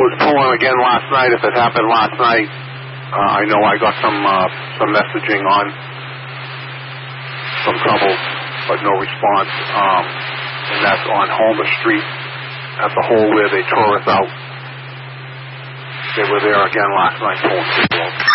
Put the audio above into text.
was pulling again last night. If it happened last night, I know I got some messaging on some trouble, but no response. And that's on Homer Street at the hole where they tore us out. They were there again last night pulling people out.